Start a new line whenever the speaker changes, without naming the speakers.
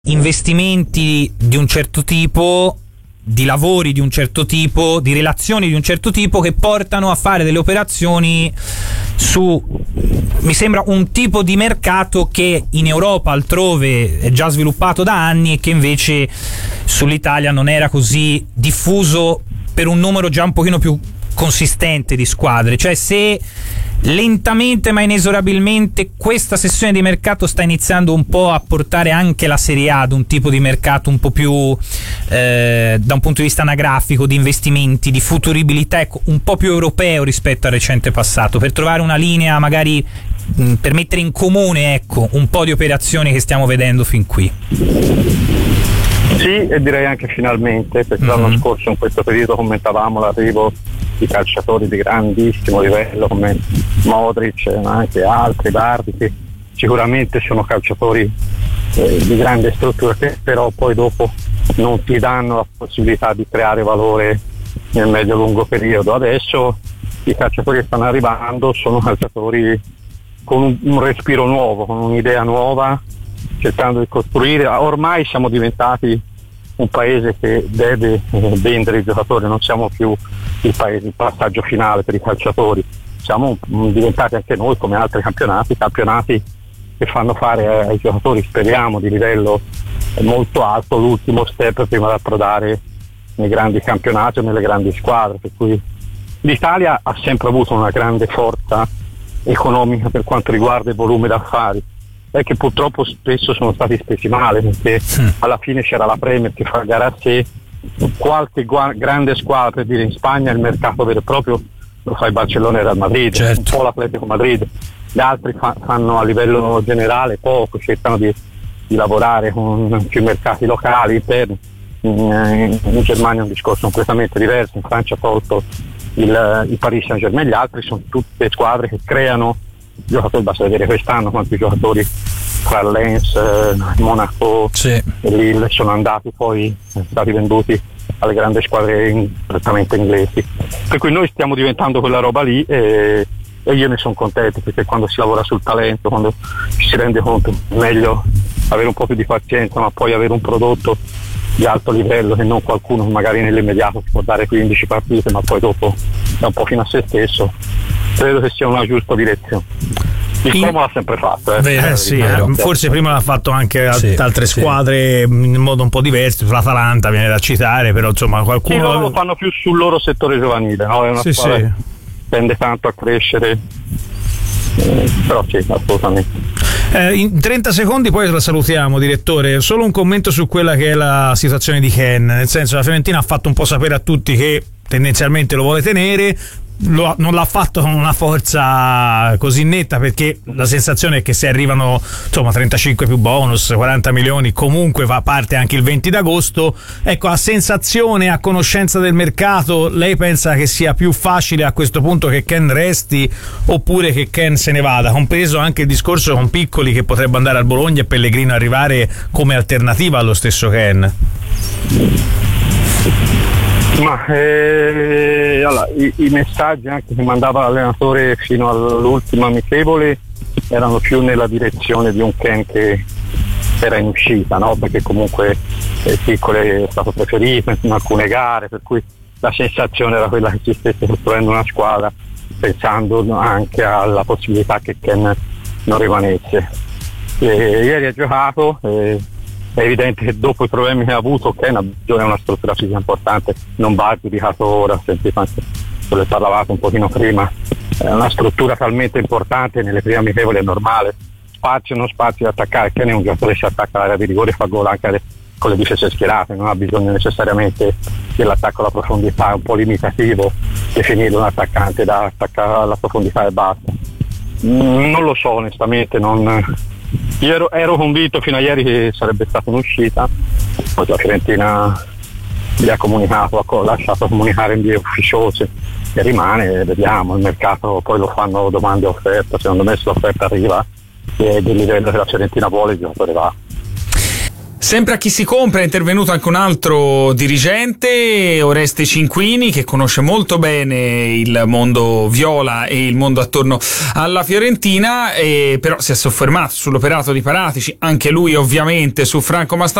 investimenti di un certo tipo, di lavori di un certo tipo, di relazioni di un certo tipo, che portano a fare delle operazioni su, mi sembra, un tipo di mercato che in Europa altrove è già sviluppato da anni e che invece sull'Italia non era così diffuso per un numero già un pochino più consistente di squadre. Cioè, se lentamente ma inesorabilmente questa sessione di mercato sta iniziando un po' a portare anche la Serie A ad un tipo di mercato un po' più da un punto di vista anagrafico, di investimenti, di futuribilità, ecco, un po' più europeo rispetto al recente passato, per trovare una linea magari per mettere in comune, ecco, un po' di operazioni che stiamo vedendo fin qui.
Sì, e direi anche finalmente, perché l'anno scorso in questo periodo commentavamo l'arrivo di calciatori di grandissimo livello come Modric, ma anche altri, Bardi, che sicuramente sono calciatori di grande struttura, che però poi dopo non ti danno la possibilità di creare valore nel medio-lungo periodo. Adesso i calciatori che stanno arrivando sono calciatori con un respiro nuovo, con un'idea nuova, cercando di costruire. Ormai siamo diventati un paese che deve vendere i giocatori, non siamo più il paese, il passaggio finale per i calciatori, siamo diventati anche noi, come altri campionati che fanno fare ai giocatori, speriamo, di livello molto alto, l'ultimo step prima di approdare nei grandi campionati o nelle grandi squadre. Per cui l'Italia ha sempre avuto una grande forza economica per quanto riguarda il volume d'affari, è che purtroppo spesso sono stati spesi male, perché alla fine c'era la Premier che fa gara a sé, qualche grande squadra, per dire in Spagna il mercato vero e proprio lo fa il Barcellona e il Real Madrid, certo, un po' l'Atletico Madrid, gli altri fanno a livello generale poco, cercano di lavorare con più mercati locali, interni. In Germania è un discorso completamente diverso, in Francia ha tolto il Paris Saint-Germain, gli altri sono tutte squadre che creano giocatori. Basta vedere quest'anno quanti giocatori tra Lens, Monaco e Lille sono andati, poi sono stati venduti alle grandi squadre prettamente inglesi, per cui noi stiamo diventando quella roba lì e io ne sono contento, perché quando si lavora sul talento, quando ci si rende conto è meglio avere un po' più di pazienza, ma poi avere un prodotto di alto livello, che non qualcuno magari nell'immediato può dare 15 partite ma poi dopo è un po' fino a se stesso. Credo che sia una giusta direzione. Il Como l'ha sempre fatto,
forse prima l'ha fatto anche altre squadre in modo un po' diverso, l'Atalanta viene da citare, però insomma qualcuno
loro lo fanno più sul loro settore giovanile, no? È una squadra che tende tanto a crescere, però sì, assolutamente.
In 30 secondi poi la salutiamo, direttore. Solo un commento su quella che è la situazione di Ken, nel senso, la Fiorentina ha fatto un po' sapere a tutti che tendenzialmente lo vuole tenere, non l'ha fatto con una forza così netta, perché la sensazione è che se arrivano 35 più bonus, 40 milioni, comunque fa parte anche il 20 d'agosto. Ecco, a sensazione, a conoscenza del mercato, lei pensa che sia più facile a questo punto che Ken resti oppure che Ken se ne vada, compreso anche il discorso con Piccoli che potrebbe andare al Bologna e Pellegrino arrivare come alternativa allo stesso Ken?
Ma allora, i messaggi anche che mandava l'allenatore fino all'ultimo amichevole erano più nella direzione di un Ken che era in uscita, no? Perché comunque Piccolo è stato preferito in alcune gare, per cui la sensazione era quella che si stesse costruendo una squadra pensando anche alla possibilità che Ken non rimanesse. Ieri ha giocato, è evidente che dopo i problemi che ha avuto Ken è una struttura fisica importante, non va giudicato ora, sentite anche ne parlavate un pochino prima, è una struttura talmente importante, nelle prime amichevoli è normale, spazio o non spazio da attaccare. Ken è un giocatore che si attacca all'area di rigore e fa gol anche con le difese schierate, non ha bisogno necessariamente dell'attacco alla profondità, è un po' limitativo definire un attaccante da attaccare alla profondità e basta. Non lo so onestamente, io ero convinto fino a ieri che sarebbe stata un'uscita, poi la Fiorentina gli ha comunicato, ha lasciato comunicare in vie ufficiose e rimane, vediamo, il mercato poi lo fanno domande e offerta, secondo me se l'offerta arriva e del livello che la Fiorentina vuole il giocatore va.
Sempre a Chi si compra è intervenuto anche un altro dirigente, Oreste Cinquini, che conosce molto bene il mondo viola e il mondo attorno alla Fiorentina, però si è soffermato sull'operato di Paratici, anche lui ovviamente su Franco